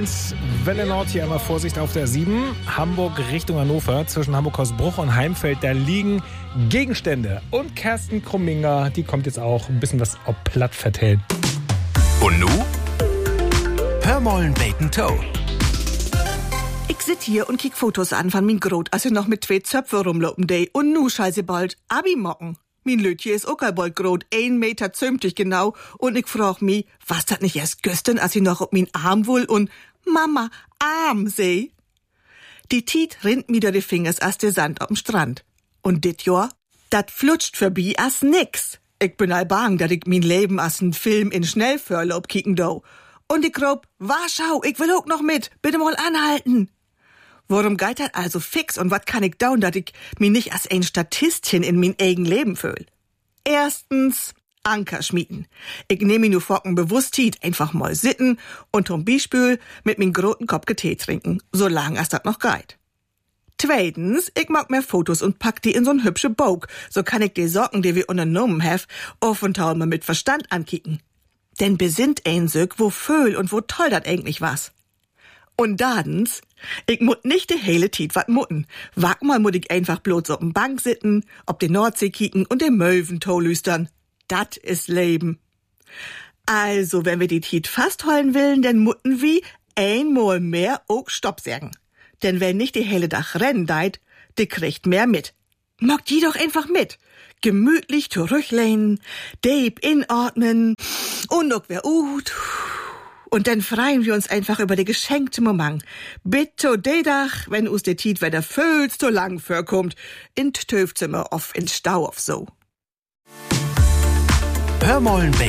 A1 Welle Nord, hier einmal Vorsicht auf der 7. Hamburg Richtung Hannover, zwischen Hamburg-Hausbruch und Heimfeld, da liegen Gegenstände. Und Kerstin Krumminger, die kommt jetzt auch ein bisschen was auf platt vertellt. Und nu? Hör mollen Bacon Toe. Ich sit hier und kick Fotos an von min Grot, als ich noch mit 2 Zöpfe rumlopen dei. Und nu scheiße bald Abi-Mocken. Min Lötje ist auch bald grot, 1,50 Meter genau. Und ich frag mi, was dat nicht erst gestern, als ich noch auf min Arm wohl und Mama, Arm seh? Die Tiet rinnt mir durch die Fingers as der Sand auf'm Strand. Und dit Jahr, dat flutscht vorbei as nix. Ich bin all bang, dat ich min Leben as n Film in Schnellförlaub kicken do. Und ich grob, schau, ich will auch noch mit, bitte mal anhalten. Worum geht das also fix und wat kann ich daun, dat ich mich nicht als ein Statistchen in mein eigen Leben fühl? Erstens, Anker schmieden. Ich nehme mir nur Focken bewusst Tiet, einfach mal sitten und zum Beispiel mit min groten Kopf Tee trinken, solange as dat noch geht. Zweitens, ich mag mehr Fotos und pack die in so'n hübsche Bog, so kann ich die Socken, die wir unternommen have, offental mal mit Verstand ankicken. Denn besinnt ein Söck, wo Föhl und wo toll dat eigentlich was. Und dadens, ich mut nicht de hele Tiet wat mutten. Wag mal mut ich einfach bloß op'n Bank sitten, ob de Nordsee kicken und de Möwen lüstern. Dat is Leben. Also, wenn wir die Tiet fast holen willen, dann mutten wie einmal mehr auch Stopp sagen. Denn wenn nicht die hele Dach rennen deit, die kriegt mehr mit. Mag die doch einfach mit. Gemütlich zurücklehnen, deep inatmen und auch wer und dann freuen wir uns einfach über die geschenkte Moment. Bitte de Dach, wenn us de Tiet wieder völz so lang vorkommt, in Töfzimmer auf in Stau auf so. Hör mollen Bacon